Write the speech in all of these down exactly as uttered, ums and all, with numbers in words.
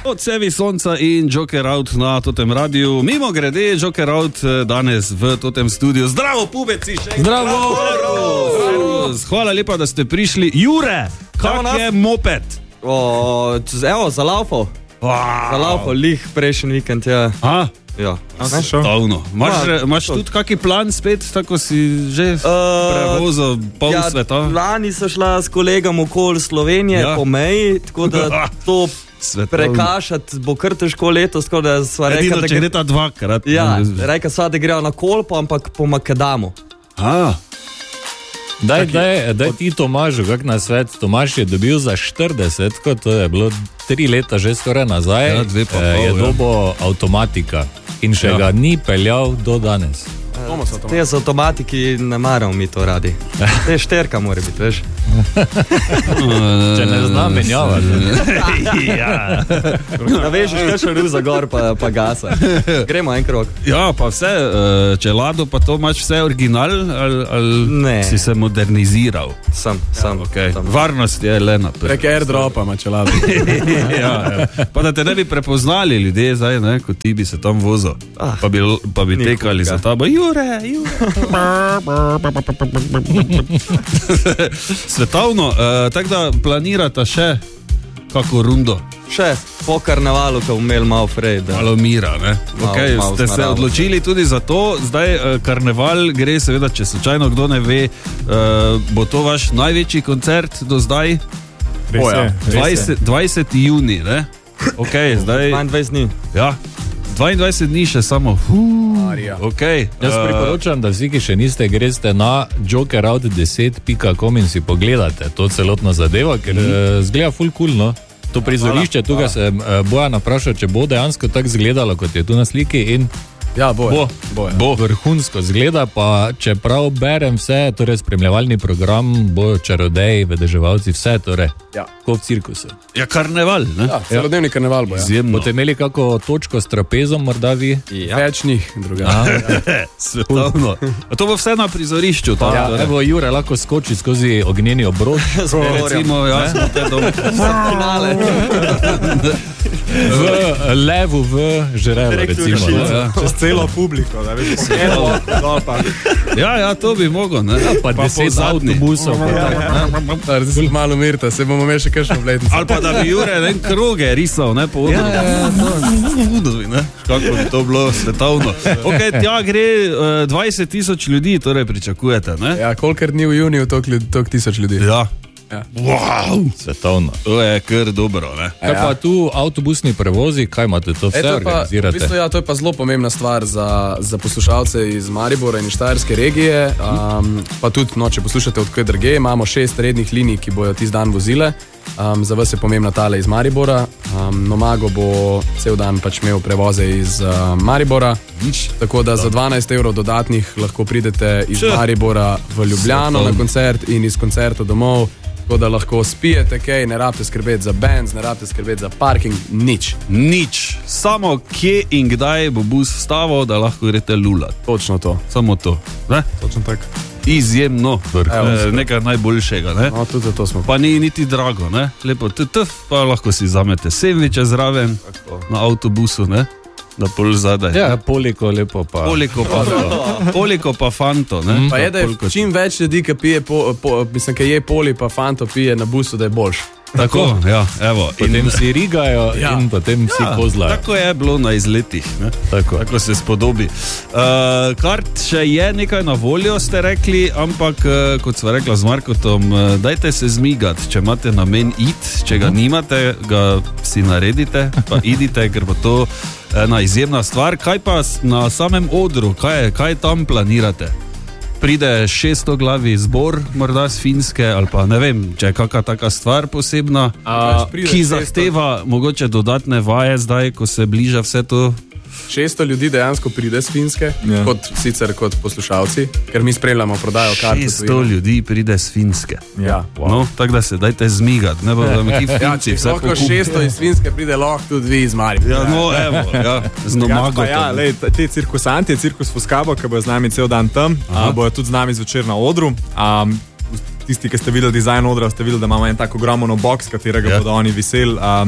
Odsevi sonca in Joker Out na totem radiju. Mimo grede, Joker Out danes v totem studiu. Zdravo, pubeci še. Zdravo. Zdravo. Hvala lepa, da ste prišli. Jure, kak je moped? O, evo, za laufo. Wow. Za laufo, lih prejšnji vikend, ja. A? Ja. Stavno. Imaš tudi kaki plan spet, tako si že uh, prevozil pol ja, sveta? Lani so šla s kolegom okoli Slovenije ja. po meji, tako da to Svetovno. Prekašati bo kar težko letos, tako da sva rekla, Edino, da če gre ta dvakrat. Ja, rekla sva, da grejo na Kolpo, ampak po Makedamu. A. Daj, daj, daj ti Tomažu, kak na svet. Tomaž je dobil za štirideset, kot to je bilo tri leta že skoraj nazaj, ja, dve pa pol, je ja. dobo avtomatika in še ja. ga ni peljal do danes. Te z avtomatiki ne maramo mi to radi. Te šterka mora biti, veš. Če ne znam menjavati. Ja. Da vežeš kakšen ruz za gor, pa, pa gasa. Gremo en krok. Ja, pa vse, če Lado, pa to imaš vse original, ali, ali si se moderniziral? Sam, sam. Ja, okay. sam. Varnost je le naprej. Prek airdropa ima če Lado. Ja, ja. Pa da te ne bi prepoznali ljudje zdaj, ne, kot ti bi se tam vozil. Ah, pa bi, pa bi tekali za tabo. Jure, Jure. Svetovno, uh, tako da planirata še kako rundo? Še, po karnevalu, ko bomo imeli malo frej. Malo mira, ne? Malo, okay, malo ste se odločili tudi za to. Zdaj, uh, karneval gre, seveda, če slučajno kdo ne ve, uh, bo to vaš največji koncert do zdaj? Res je. dvajseti dvajseti junij, ne? Ok, zdaj... dvaindvajset dni. Ja, dvaindvajset dni še samo. Huu, okay. Jaz priporočam, da vsi, ki še niste, greste na joker out deset pika com in si pogledate to celotno zadevo, ker mm. zgleda ful cool, no? To prizorišče, tukaj se Bojan vprašal, če bo dejansko tako zgledalo, kot je tu na sliki in ja, bo, bo, bo, bo vrhunsko zgleda, pa čeprav berem vse, torej spremljevalni program, bojo čarodeji, vedeževalci, vse torej, ja. kot v cirkusu. Ja, karneval, ne? Ja, celodnevni karneval bo, ja. Izjemno. Boste imeli kako točko s trapezom, morda vi? Ja. Več njih, druga. Ja. Svetovno. A to bo vse na prizorišču. Tam, ja, torej. Evo, Jure lahko skoči skozi ognjeni obrod. Recimo, ja, smo te dom. Finale. V levu, v žrevo, recimo. Ja. Čez celo publiko, da veš, se eno, dol pa. Ja, ja, to bi mogo, ne? Ja, pa, pa deset avtobusov. Zdaj se malo mirite, se bomo imeli še kakšno vletnico. Ali pa da bi Jure ne kroge risal, ne, po odru. Ja, ja, ja. Kako bi to bilo svetovno. Ok, tja gre uh, dvajset tisoč ljudi, torej pričakujete, ne? Ja, kolikor dni v juniju, toliko tisoč ljudi. Ja. Ja. Wow. Svetovno. To je kar dobro, ne? Kaj pa tu avtobusni prevozi, kaj imate to vse e, to organizirate? Pa, v bistvu, ja, to je pa zelo pomembna stvar za, za poslušalce iz Maribora in Štajerske regije, um, pa tudi, no, če poslušate od kaj drugje, imamo šest rednih linij, ki bojo tisti dan vozile. Um, za vas je pomembna tale iz Maribora. Um, Nomago bo cel dan pač imel prevoze iz uh, Maribora, tako da za dvanajst evrov dodatnih lahko pridete iz Če. Maribora v Ljubljano na koncert in iz koncerta domov. Tako da lahko spijete kaj, ne rabite skrbeti za bands, ne rabite skrbeti za parking, nič. Nič. Samo kje in kdaj bo bus stavil, da lahko greste lulat. Točno to. Samo to. Ne? Točno tako. Izjemno. Evo, e, nekaj najboljšega, ne? No, tudi zato smo. Pa ni niti drago, ne? Lepo ttf, pa lahko si zamete sendviče zraven tako. Na avtobusu, ne? Da pol zadaj. Ja, poliko lepo pa. Poliko pa, poliko pa fanto, ne? Pa je, da je čim več ljudi, ki pije, po, po, mislim, ki je poli, pa fanto pije na busu, da je boljš. Tako, ja, evo. Potem in, si rigajo ja. in potem ja, si kozlajo. Tako je bilo na izletih, ne? Tako. Tako se spodobi. Uh, kart še je nekaj na voljo, ste rekli, ampak, uh, kot sva rekla z Markotom, uh, dajte se zmigati, če imate namen iti, če ga nimate, ga si naredite, pa idite, ker bo to ena izjemna stvar. Kaj pa na samem odru, kaj, kaj tam planirate? Pride šeststo glavi zbor, morda z Finske, ali pa ne vem, če je kakšna taka stvar posebna, A, ki zahteva mogoče dodatne vaje zdaj, ko se bliža vse to. šeststo ljudi dejansko pride z Finske, ja. kot, sicer kot poslušalci, ker mi spremljamo prodajo kart. šeststo ljudi pride z Finske. Ja. Wow. No, tako da se dajte zmigati, ne bo da mi ki Finci vse pokup. Lahko šeststo iz Finske pride, lahko tudi vi iz Maribora. Ja, no, evo, ja, z Nomagotom. Ja, lej, te cirkusanti, cirkus Fuskabo, ki bojo z nami cel dan tam, a, bojo tudi z nami zvečer na odru. Um, tisti, ki ste videli dizajn odra, ste videli, da imamo en tak ogromen box, katerega ja. bodo oni veseli. Um,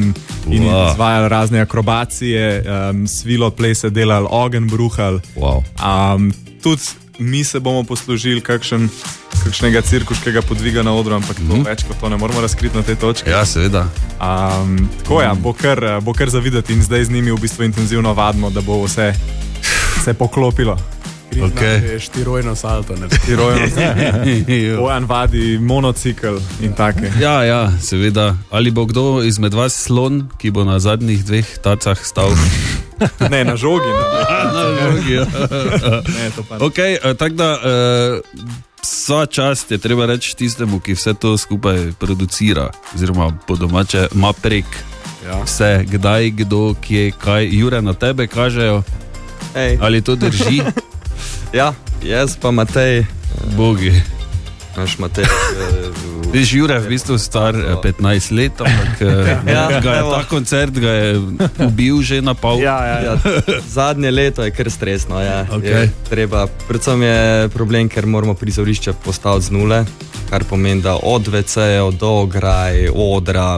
in Wow. izvajali razne akrobacije, um, svilo plese delali, ogenj bruhali. Wow. Um, tudi mi se bomo poslužili kakšen, kakšnega cirkuškega podviga na odru, ampak to, mm. več kot to ne moramo razkriti na tej točki. Ja, seveda. Um, tako je, ja, bo kar, bo kar zavideti in zdaj z njimi v bistvu intenzivno vadimo, da bo vse se poklopilo. Okay. Štirojno salto. Štirojno salto. Bojan vadi monocikl in take. Ja, ja, seveda. Ali bo kdo izmed vas slon, ki bo na zadnjih dveh tacah stal? Ne, na žogi. Ne. Na žogi, ja. Ne, to pa ne. Okay, tako da uh, vsa čast je treba reči tistemu, ki vse to skupaj producira, oziroma po domače ima prek ja. Vse, kdaj, kdo, kje, kaj. Jure, na tebe kažejo, Ej. Ali to drži? Ja, jaz pa Matej. Bogi. Naš Matej. Viš, Jure je v bistvu star petnajst let, ampak ja, ga je ta koncert ga je ubil že na pol. Ja, ja, ja. Zadnje leto je kar stresno. Ja. Okay. Je treba, predvsem je problem, ker moramo prizorišče postaviti z nule, kar pomeni, da od vecejev do ograj, odra,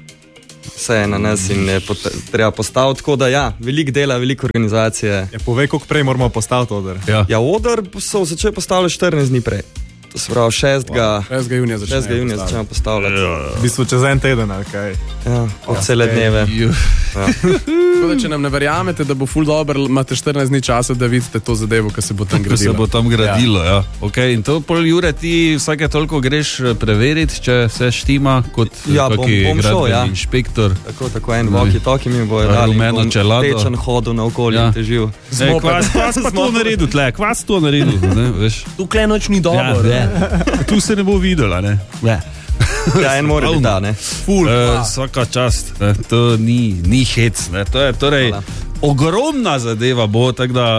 vse je na nas in je pot treba postaviti. Tako da ja, veliko dela, veliko organizacije. Ja, povej, koliko prej moramo postaviti oder. Ja, ja oder so začeli postavljati štirinajst dni prej. To se pravi šestega junija začnemo postavljati. Ja. V bistvu čez en teden, ali kaj? Ja, od ja, cele dneve. Ja. Tako, če nam ne verjamete, da bo ful dobro, imate štirinajst dni časa, da vidite to zadevo, ki se bo tam gradilo. Se bo tam gradilo, ja. Ja. Okay, in to pol, Jure, ti vsake toliko greš preveriti, če vse štima kot ja, kaki gradbeni ja. Inšpektor. Tako, tako en walkie-talkie mi bo dali, rumeno čelado. Tečen hodu na okolje ja. in težil. Ej, kvas, kvas pa to naredil, tle, kvas to naredil, ne, veš. Tukaj noč ni dobro. Ja, tu se ne bo videla, ne. Ja, en mora biti, da, ne. Ful, uh, vsaka čast, ne. To ni, ni hec, ne. To je torej Hvala. Ogromna zadeva bo, tako da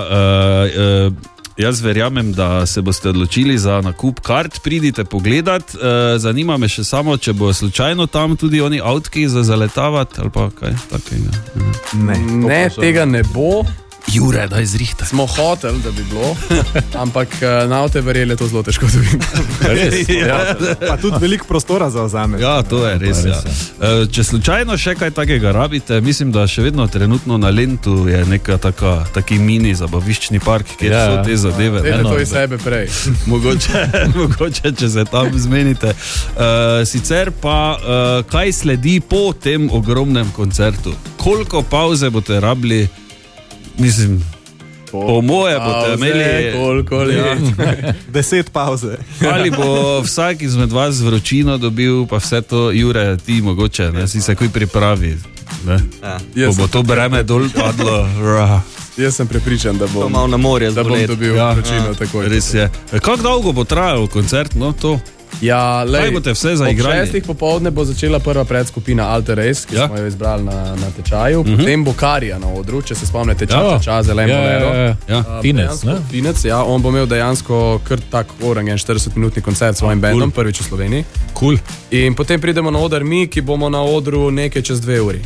uh, uh, jaz verjamem, da se boste odločili za nakup kart, pridite pogledat, uh, zanima me še samo, če bo slučajno tam tudi oni avtki za zaletavati, ali pa kaj takega. Ne, ne tega ne bo. Jure, daj zrihtaj. Smo hoteli, da bi bilo, ampak na avte verjeli to zelo težko dobiti. Res, ja. Pa tudi veliko prostora zauzame. Ja, to je res, ja. Če slučajno še kaj takega rabite, mislim, da še vedno trenutno na Lentu je neka taka, taki mini zabaviščni park, kjer ja, so te zadeve. Dejte to iz sebe prej. Mogoče, mogoče, če se tam zmenite. Uh, sicer pa, uh, kaj sledi po tem ogromnem koncertu? Koliko pauze boste rabili? Mislim, po, po moje boste imeli koliko let. Deset pauze. Ali bo vsak izmed vas vročino dobil, pa vse to, Jure, ti mogoče, ne, si se kaj pripravi. Ne? Ja. Ko bo to breme dol padlo. Jaz sem prepričan, da bom, malo na morje da bom dobil ja. vročino. Takoj, res je. Kako dolgo bo trajal koncert, no to? Ja, lej, kaj boste vse zaigrali? Ob šestih popoldne bo začela prva predskupina Alter Race, ki ja. smo jo izbrali na, na tečaju. Uh -huh. Potem bo Karija na odru, če se spomnite, Čača, Ča, Zelen ja, Bolero. Ja, ja, ja. uh, Finec, ne? Finec, ja, on bo imel dejansko kar tak orangen štiridesetminutni koncert s svojim oh, bandom, cool. Prvič v Sloveniji. Cool. In potem pridemo na oder mi, ki bomo na odru nekaj čez dve uri.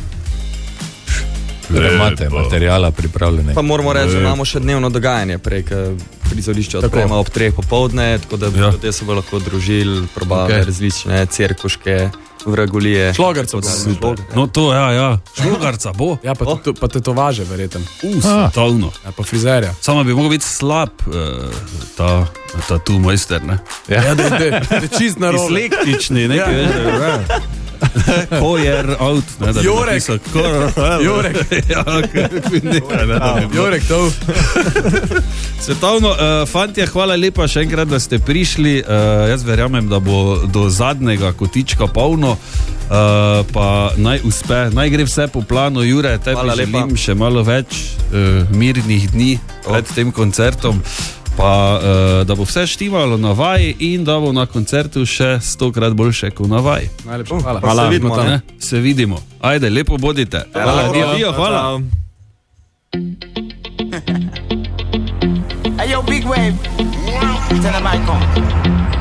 Torej imate materijala pripravljene. Pa moramo reči, da imamo še dnevno dogajanje prek prizorišča odprema ob treh popoldne, tako da ja. ljudje se bo lahko družili, probali okay. različne cirkuške, vragulije. Šlogarca bo. No to, ja, ja. Šlogarca bo. Ja, pa, oh. to, pa tetovaže, verjetno. Us, ah. totalno. Ja, pa frizerja. Samo bi mogel biti slab uh, ta, ta tu mojster, ne? Ja, ja da je čist narobe. Dislektični, nekaj ja. veš, da Kojer out, ne, da Jurek. bi napisal Kor... Jurek. Ja, nekaj, ne, da bi Jurek, to. Svetovno, uh, fantje, hvala lepa še enkrat, da ste prišli. Uh, jaz verjamem, da bo do zadnjega kotička polno. Uh, pa naj uspe, naj gre vse po planu. Jure, tebi hvala želim lepa. Še malo več uh, mirnih dni pred oh. tem koncertom. Pa uh, da bo vse štimalo na vaji in da bo na koncertu še stokrat boljše kot na vaji. Najlepša hvala. Hvala. Se vidimo, ne? Se vidimo. Ajde, lepo bodite. Hvala. Hvala. Hvala. Hey yo, big wave. Tell them I come.